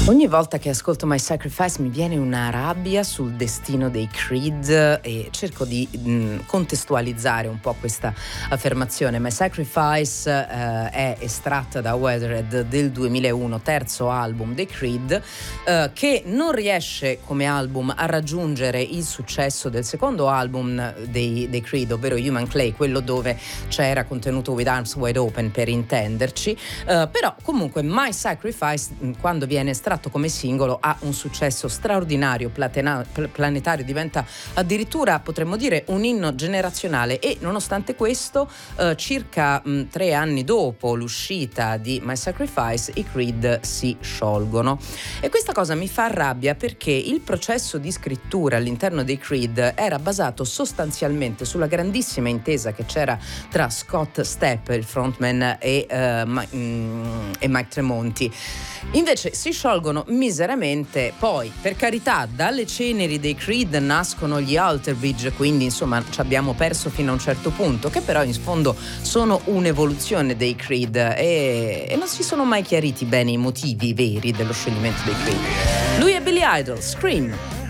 Ogni volta che ascolto My Sacrifice mi viene una rabbia sul destino dei Creed e cerco di contestualizzare un po' questa affermazione. My Sacrifice è estratta da Weathered del 2001, terzo album dei Creed, che non riesce come album a raggiungere il successo del secondo album dei Creed, ovvero Human Clay, quello dove c'era contenuto With Arms Wide Open, per intenderci, però comunque My Sacrifice, quando viene estratto come singolo, ha un successo straordinario, planetario, diventa addirittura, potremmo dire, un inno generazionale. E nonostante questo, circa 3 anni dopo l'uscita di My Sacrifice, i Creed si sciolgono. E questa cosa mi fa rabbia perché il processo di scrittura all'interno dei Creed era basato sostanzialmente sulla grandissima intesa che c'era tra Scott Stapp, il frontman, e Mike Tremonti. Invece si sciolgono miseramente. Poi, per carità, dalle ceneri dei Creed nascono gli Alter Bridge, quindi insomma ci abbiamo perso fino a un certo punto, che però in fondo sono un'evoluzione dei Creed, e non si sono mai chiariti bene i motivi veri dello scioglimento dei Creed. Lui è Billy Idol, Scream.